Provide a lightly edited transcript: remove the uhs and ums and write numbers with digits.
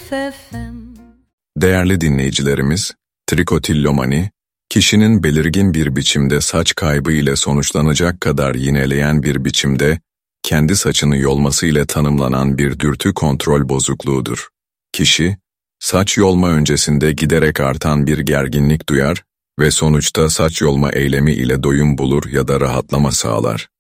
FFM. Değerli dinleyicilerimiz, trikotillomani, kişinin belirgin bir biçimde saç kaybı ile sonuçlanacak kadar yineleyen bir biçimde kendi saçını yolması ile tanımlanan bir dürtü kontrol bozukluğudur. Kişi, saç yolma öncesinde giderek artan bir gerginlik duyar ve sonuçta saç yolma eylemi ile doyum bulur ya da rahatlama sağlar.